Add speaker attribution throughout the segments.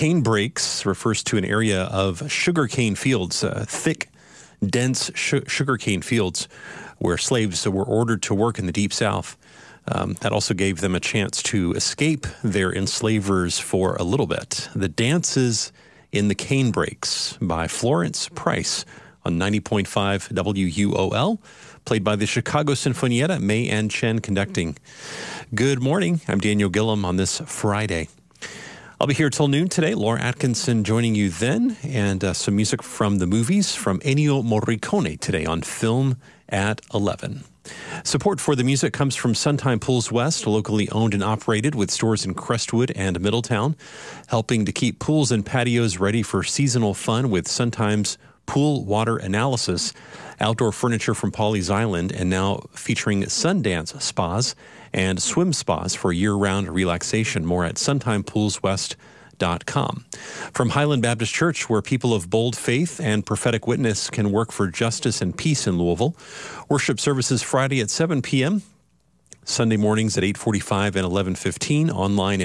Speaker 1: cane breaks refers to an area of sugarcane fields, thick, dense sugarcane fields where slaves were ordered to work in the Deep South. That also gave them a chance to escape their enslavers for a little bit. The Dances in the Cane Breaks by Florence Price on 90.5 WUOL, played by the Chicago Sinfonietta, May Ann Chen conducting. Good morning. I'm Daniel Gillum on this Friday. I'll be here till noon today. Laura Atkinson joining you then, and some music from the movies from Ennio Morricone today on Film at 11. Support for the music comes from Suntime Pools West, locally owned and operated with stores in Crestwood and Middletown, helping to keep pools and patios ready for seasonal fun with Suntime's pool water analysis, outdoor furniture from Pawleys Island, and now featuring Sundance spas and swim spas for year-round relaxation. More at suntimepoolswest.com. From Highland Baptist Church, where people of bold faith and prophetic witness can work for justice and peace in Louisville. Worship services Friday at 7 p.m., Sunday mornings at 8:45 and 11:15, online at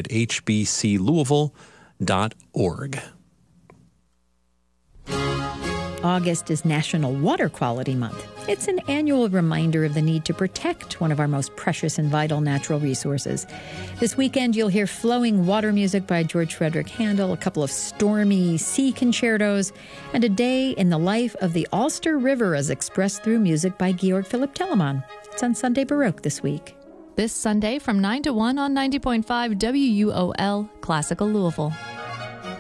Speaker 1: hbclouisville.org.
Speaker 2: August is National Water Quality Month. It's an annual reminder of the need to protect one of our most precious and vital natural resources. This weekend, you'll hear flowing water music by George Frederick Handel, a couple of stormy sea concertos, and a day in the life of the Ulster River as expressed through music by Georg Philipp Telemann. It's on Sunday Baroque this week.
Speaker 3: This Sunday from 9 to 1 on 90.5 WUOL, Classical Louisville.